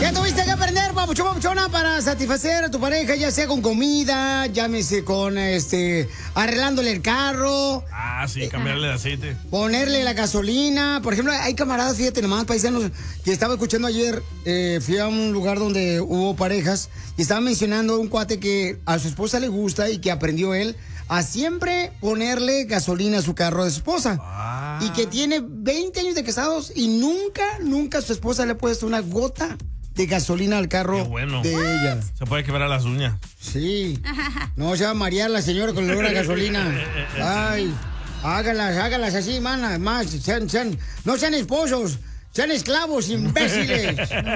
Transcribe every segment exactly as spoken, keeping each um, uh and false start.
¿Qué tuviste que aprender, papuchón, papuchona, para satisfacer a tu pareja, ya sea con comida, llámese con, este, arreglándole el carro? Ah, sí, cambiarle de aceite. Ponerle la gasolina. Por ejemplo, hay camaradas, fíjate nomás, paisanos, que estaba escuchando ayer, eh, fui a un lugar donde hubo parejas y estaba mencionando a un cuate que a su esposa le gusta y que aprendió él a siempre ponerle gasolina a su carro de su esposa. Ah. Y que tiene veinte años de casados y nunca, nunca su esposa le ha puesto una gota de gasolina al carro bueno. de ella. Se puede quebrar las uñas. Sí. No, se va a marear la señora con el olor a gasolina. Ay, hágalas, hágalas así, mana. Más, sean, sean, no sean esposos, sean esclavos, imbéciles.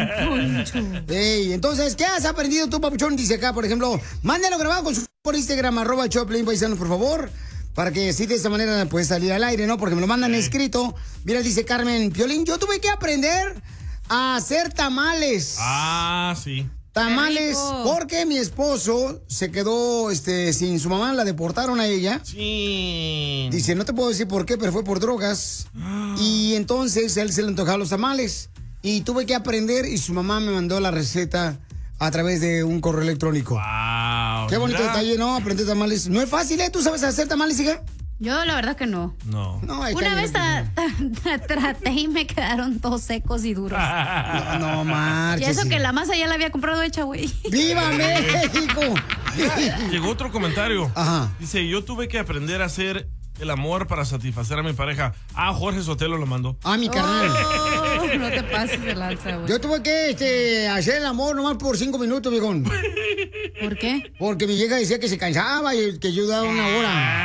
Hey, entonces, ¿qué has aprendido tú, papuchón? Dice acá, por ejemplo, mándalo grabado con su por Instagram, arroba Choplin Paisanos, por favor. Para que así de esta manera puedes salir al aire, ¿no? Porque me lo mandan sí. escrito. Mira, dice Carmen Piolín, yo tuve que aprender a hacer tamales. Ah, sí. Tamales, porque mi esposo se quedó este, sin su mamá, la deportaron a ella. Sí. Dice, no te puedo decir por qué, pero fue por drogas. Y entonces él se le antojaron los tamales. Y tuve que aprender y su mamá me mandó la receta a través de un correo electrónico. Wow. Qué bonito ¿verdad? detalle, ¿no? Aprender tamales. No es fácil, ¿eh? ¿Tú sabes hacer tamales, hija? Yo la verdad que no. No. no Una vez ta, ta, ta, traté y me quedaron todos secos y duros. No, no marches. Y eso que la masa ya la había comprado hecha, güey. ¡Viva México! Llegó otro comentario. Ajá. Dice, yo tuve que aprender a hacer el amor para satisfacer a mi pareja. Ah, Jorge Sotelo lo mandó. Ah, mi carnal. Oh, no te pases de lanza, güey. Yo tuve que este, hacer el amor nomás por cinco minutos, viejón. ¿Por qué? Porque mi vieja decía que se cansaba y que yo daba una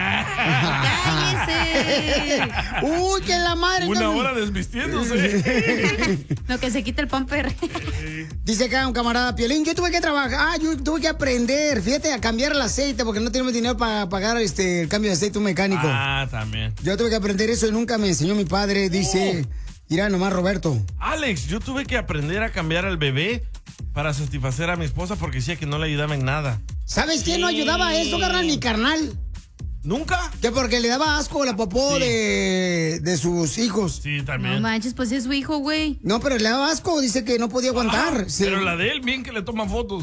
hora. ¡Cállese! ¡Uy, que la madre! Una entonces... hora desvistiéndose. Lo que se quita el pamper. Dice acá un camarada, Piolín, yo tuve que trabajar, ah, yo tuve que aprender, fíjate, a cambiar el aceite porque no tenemos dinero para pagar este, el cambio de aceite a un mecánico. Ah, también. Yo tuve que aprender eso y nunca me enseñó mi padre, dice, oh. Irá nomás Roberto. Alex, yo tuve que aprender a cambiar al bebé para satisfacer a mi esposa porque decía que no le ayudaba en nada. ¿Sabes quién no ayudaba a eso, carnal? Mi carnal. ¿Nunca? Que porque le daba asco la popó sí. de, de sus hijos. Sí, también. No manches, pues es su hijo, güey. No, pero le daba asco, dice que no podía aguantar. Ah, sí. Pero la de él, bien que le toma fotos.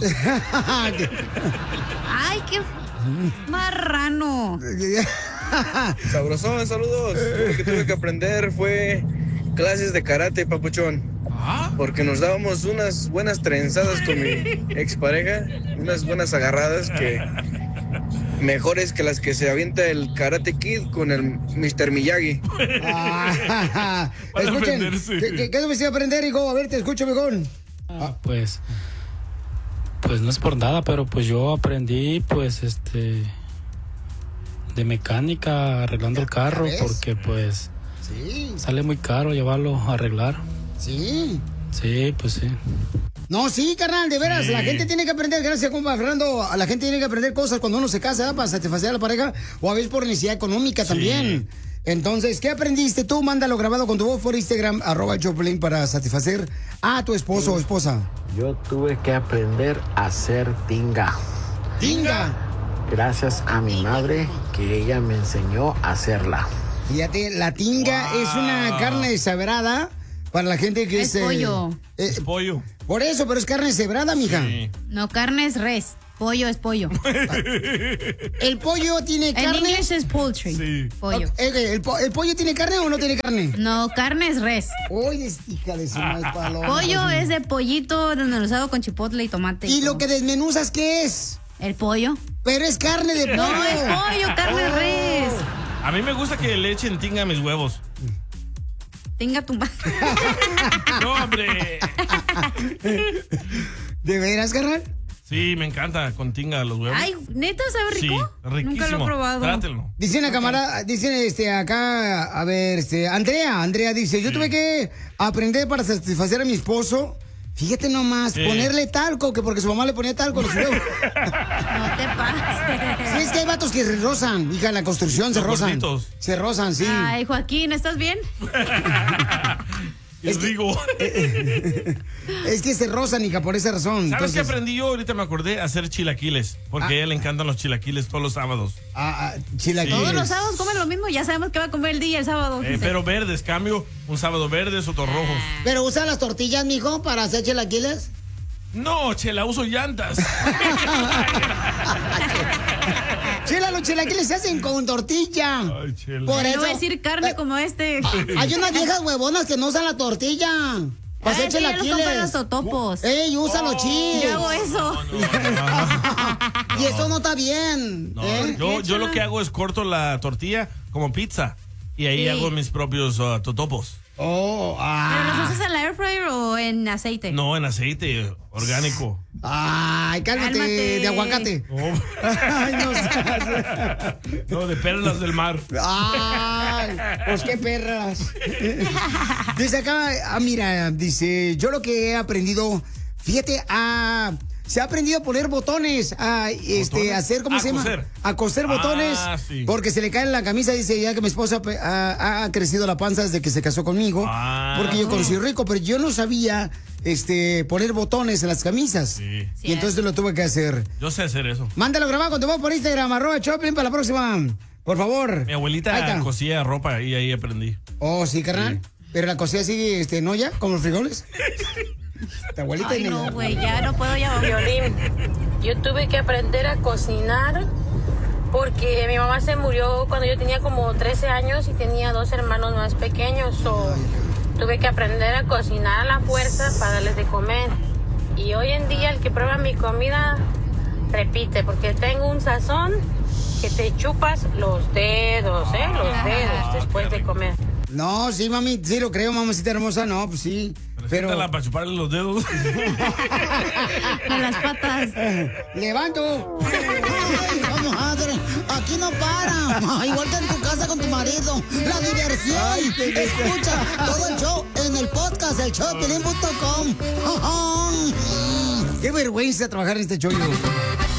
Ay, qué marrano. Sabrosón, saludos. Lo que tuve que aprender fue clases de karate, papuchón. ¿Ah? Porque nos dábamos unas buenas trenzadas con mi expareja, unas buenas agarradas que mejores que las que se avienta el Karate Kid con el mister Miyagi. Ah, escuchen, ¿qué, qué, qué debes aprender, hijo? A ver, te escucho mejor. Ah, pues, pues no es por nada, pero pues yo aprendí, pues, este, de mecánica arreglando el carro, porque pues sí. sale muy caro llevarlo a arreglar. Sí. Sí, pues sí. No, sí, carnal, de veras, sí. La gente tiene que aprender, gracias, compa Fernando, la gente tiene que aprender cosas cuando uno se casa, ¿eh? Para satisfacer a la pareja, o a veces por necesidad económica sí. también. Entonces, ¿qué aprendiste tú? Mándalo grabado con tu voz por Instagram, arroba Choplin, para satisfacer a tu esposo o esposa. Yo tuve que aprender a hacer tinga. ¿Tinga? Gracias a mi madre, que ella me enseñó a hacerla. Fíjate, la tinga wow. es una carne deshebrada. Para la gente que es... Es pollo. Eh, es pollo. Por eso, pero es carne cebrada, mija. Sí. No, carne es res. Pollo es pollo. ¿El pollo tiene carne? En inglés es poultry. Sí. Pollo. Okay. ¿El, el, ¿El pollo tiene carne o no tiene carne? No, carne es res. Oye, hija de su maíz paloma. Pollo es de pollito desmenuzado con chipotle y tomate. ¿Y, y lo que desmenuzas qué es? El pollo. Pero es carne de pollo. No, es pollo, carne oh. res. A mí me gusta que le echen tinga a mis huevos. Tenga tu madre. No, hombre. ¿De veras, carnal? Sí, me encanta con tinga los huevos. Ay, ¿neta sabe rico? Sí, riquísimo. Nunca lo he probado. Trátelo. Dice una okay. camarada, dice este acá, a ver, este, Andrea, Andrea dice, yo sí. tuve que aprender para satisfacer a mi esposo. Fíjate nomás, sí. ponerle talco, que porque su mamá le ponía talco a los huevos. No te pases. Sí, es que hay vatos que se rozan, hija, en la construcción se rozan. Gorditos. Se rozan, sí. Ay, Joaquín, ¿estás bien? Es digo. Es que se rozan, hija, por esa razón. ¿Sabes Entonces... qué aprendí yo? Ahorita me acordé, a hacer chilaquiles. Porque ah. a ella le encantan los chilaquiles todos los sábados. Ah, ah chilaquiles. Todos los sábados comen lo mismo, ya sabemos que va a comer el día el sábado. Eh, pero verdes, cambio, un sábado verdes, otro rojos. ¿Pero usa las tortillas, mijo, para hacer chilaquiles? No, Chela, uso llantas. Chela, los chilaquiles se hacen con tortilla. Ay, Chela. Por No eso. voy a decir carne como este. Hay unas viejas huevonas que no usan la tortilla. Para hacer Ah, sí, ya los compran chilaquiles. los totopos. ¡Ey, usa los chips! Yo hago eso. Y eso no está bien. No, ¿eh? yo, yo lo que hago es corto la tortilla como pizza. Y ahí Sí. hago mis propios uh, totopos. Oh, ah. ¿Pero los usas en la air fryer o en aceite? No, en aceite orgánico. Ay, cálmate, Cálmate. de aguacate. Oh. Ay, no seas- No, de perlas del mar. Ay, pues qué perras. Dice acá, ah, mira, dice, yo lo que he aprendido, fíjate, a... Se ha aprendido a poner botones, a este, ¿Botones? a hacer, ¿cómo A se llama? coser. A coser botones, Ah, sí. porque se le cae en la camisa, dice ya que mi esposa pe- ha, ha crecido la panza desde que se casó conmigo, Ah. porque yo conocí rico, pero yo no sabía este, poner botones en las camisas. Sí. Y entonces lo tuve que hacer. Yo sé hacer eso. Mándalo grabado con tu voz por Instagram, arroba Choplin para la próxima. Por favor. Mi Ahí abuelita está. cosía ropa y ahí aprendí. Oh, sí, carnal. Pero la cosilla sigue, este, ¿no ya? Como los frijoles. Tu abuelita Ay, y no, negra. güey, ya no puedo ya. Violín, yo tuve que aprender a cocinar porque mi mamá se murió cuando yo tenía como trece años y tenía dos hermanos más pequeños. So, tuve que aprender a cocinar a la fuerza para darles de comer. Y hoy en día el que prueba mi comida repite porque tengo un sazón que te chupas los dedos, ¿eh? Los dedos después de comer. No, sí, mami, sí lo creo, mamacita hermosa, no, pues sí. Pero. Pero... para chuparle los dedos. Con las patas. ¡Levanto! Ay, no, madre, aquí no para. Igual que en tu casa con tu marido. La diversión. Ay, escucha todo el show en el podcast, el show de Piolín punto com. Qué vergüenza trabajar en este show.